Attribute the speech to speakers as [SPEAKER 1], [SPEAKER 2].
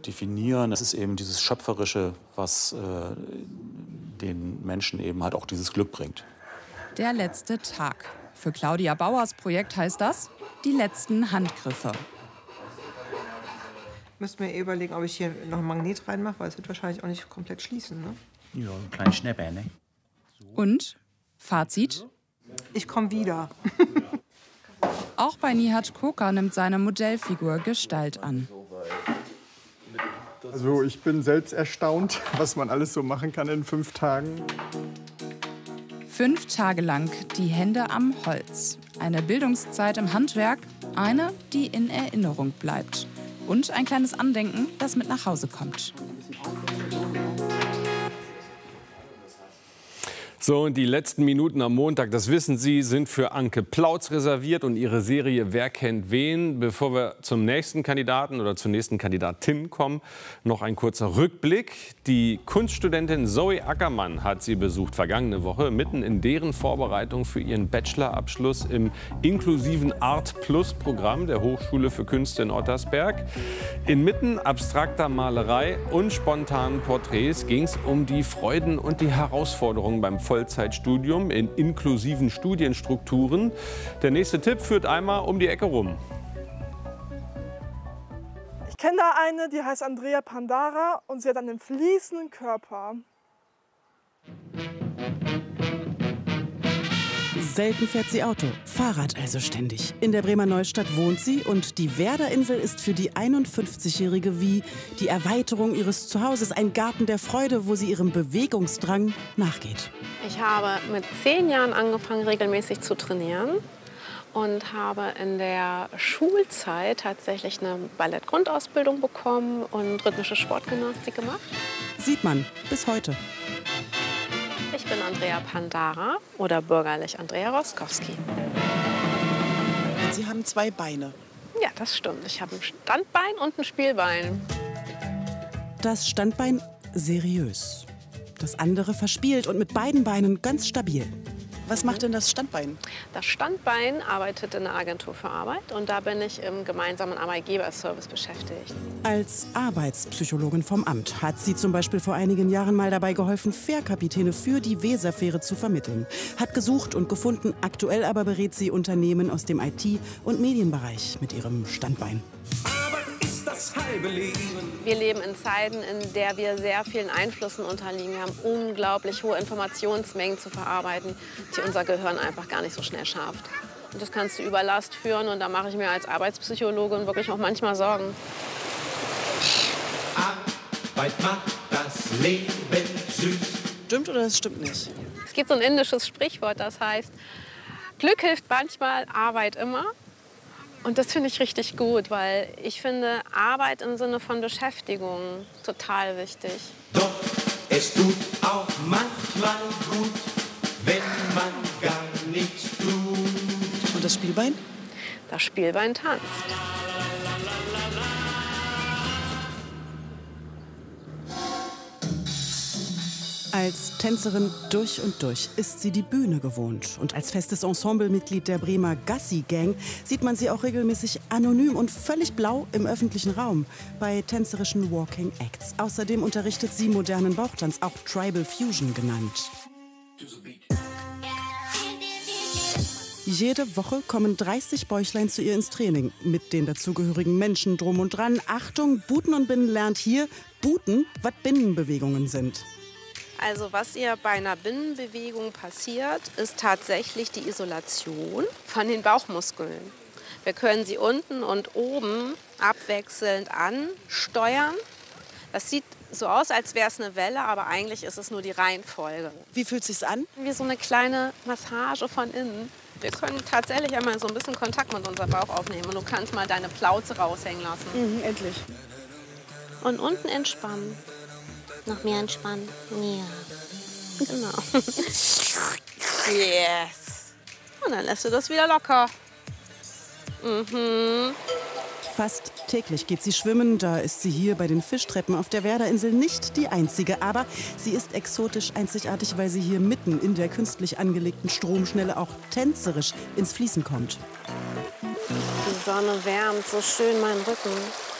[SPEAKER 1] definieren. Es ist eben dieses Schöpferische, was den Menschen eben halt auch dieses Glück bringt.
[SPEAKER 2] Der letzte Tag. Für Claudia Bauers Projekt heißt das, die letzten Handgriffe.
[SPEAKER 3] Ich müsste mir überlegen, ob ich hier noch ein Magnet reinmache, weil es wird wahrscheinlich auch nicht komplett schließen. Ne?
[SPEAKER 4] Ja, ein kleines Schnäpper, ne?
[SPEAKER 2] Und Fazit?
[SPEAKER 3] Ich komme wieder.
[SPEAKER 2] Auch bei Nihat Koka nimmt seine Modellfigur Gestalt an.
[SPEAKER 5] Also ich bin selbst erstaunt, was man alles so machen kann in 5 Tagen.
[SPEAKER 2] 5 Tage lang die Hände am Holz. Eine Bildungszeit im Handwerk, eine, die in Erinnerung bleibt. Und ein kleines Andenken, das mit nach Hause kommt.
[SPEAKER 6] So, und die letzten Minuten am Montag, das wissen Sie, sind für Anke Plautz reserviert und ihre Serie Wer kennt wen. Bevor wir zum nächsten Kandidaten oder zur nächsten Kandidatin kommen, noch ein kurzer Rückblick. Die Kunststudentin Zoe Ackermann hat sie besucht vergangene Woche, mitten in deren Vorbereitung für ihren Bachelorabschluss im inklusiven Art-Plus-Programm der Hochschule für Künste in Ottersberg. Inmitten abstrakter Malerei und spontanen Porträts ging es um die Freuden und die Herausforderungen beim Vollzeitstudium in inklusiven Studienstrukturen. Der nächste Tipp führt einmal um die Ecke rum.
[SPEAKER 7] Ich kenne da eine, die heißt Andrea Pandara und sie hat einen fließenden Körper.
[SPEAKER 8] Selten fährt sie Auto, Fahrrad also ständig. In der Bremer Neustadt wohnt sie und die Werderinsel ist für die 51-Jährige wie die Erweiterung ihres Zuhauses, ein Garten der Freude, wo sie ihrem Bewegungsdrang nachgeht.
[SPEAKER 9] Ich habe mit 10 Jahren angefangen, regelmäßig zu trainieren und habe in der Schulzeit tatsächlich eine Ballettgrundausbildung bekommen und rhythmische Sportgymnastik gemacht.
[SPEAKER 8] Sieht man bis heute.
[SPEAKER 9] Ich bin Andrea Pandara oder bürgerlich Andrea Roskowski.
[SPEAKER 10] Sie haben 2 Beine.
[SPEAKER 9] Ja, das stimmt. Ich habe ein Standbein und ein Spielbein.
[SPEAKER 8] Das Standbein seriös. Das andere verspielt und mit beiden Beinen ganz stabil.
[SPEAKER 10] Was macht denn das Standbein?
[SPEAKER 9] Das Standbein arbeitet in der Agentur für Arbeit und da bin ich im gemeinsamen Arbeitgeberservice beschäftigt.
[SPEAKER 8] Als Arbeitspsychologin vom Amt hat sie zum Beispiel vor einigen Jahren mal dabei geholfen, Fährkapitäne für die Weserfähre zu vermitteln. Hat gesucht und gefunden, aktuell aber berät sie Unternehmen aus dem IT- und Medienbereich mit ihrem Standbein.
[SPEAKER 9] Wir leben in Zeiten, in der wir sehr vielen Einflüssen unterliegen. Wir haben unglaublich hohe Informationsmengen zu verarbeiten, die unser Gehirn einfach gar nicht so schnell schafft. Und das kann zu Überlast führen und da mache ich mir als Arbeitspsychologin wirklich auch manchmal Sorgen.
[SPEAKER 11] Arbeit macht das Leben süß.
[SPEAKER 10] Stimmt oder das stimmt nicht?
[SPEAKER 9] Es gibt so ein indisches Sprichwort, das heißt, Glück hilft manchmal, Arbeit immer. Und das finde ich richtig gut, weil ich finde Arbeit im Sinne von Beschäftigung total wichtig.
[SPEAKER 11] Doch es tut auch manchmal gut, wenn man gar nichts tut.
[SPEAKER 10] Und das Spielbein?
[SPEAKER 9] Das Spielbein tanzt.
[SPEAKER 8] Als Tänzerin durch und durch ist sie die Bühne gewohnt. Und als festes Ensemblemitglied der Bremer Gassi-Gang sieht man sie auch regelmäßig anonym und völlig blau im öffentlichen Raum bei tänzerischen Walking Acts. Außerdem unterrichtet sie modernen Bauchtanz, auch Tribal Fusion genannt. Jede Woche kommen 30 Bäuchlein zu ihr ins Training. Mit den dazugehörigen Menschen drum und dran. Achtung, Buten und Binnen lernt hier Buten, was Binnenbewegungen sind.
[SPEAKER 9] Also was ihr bei einer Binnenbewegung passiert, ist tatsächlich die Isolation von den Bauchmuskeln. Wir können sie unten und oben abwechselnd ansteuern. Das sieht so aus, als wäre es eine Welle, aber eigentlich ist es nur die Reihenfolge.
[SPEAKER 10] Wie fühlt es sich an?
[SPEAKER 9] Wie so eine kleine Massage von innen. Wir können tatsächlich einmal so ein bisschen Kontakt mit unserem Bauch aufnehmen. Und du kannst mal deine Plauze raushängen lassen.
[SPEAKER 10] Endlich.
[SPEAKER 9] Und unten entspannen.
[SPEAKER 12] Noch mehr entspannen. Ja.
[SPEAKER 9] Genau. Yes. Und dann lässt du das wieder locker. Mhm.
[SPEAKER 8] Fast täglich geht sie schwimmen. Da ist sie hier bei den Fischtreppen auf der Werderinsel nicht die einzige. Aber sie ist exotisch einzigartig, weil sie hier mitten in der künstlich angelegten Stromschnelle auch tänzerisch ins Fließen kommt.
[SPEAKER 9] Die Sonne wärmt so schön meinen Rücken.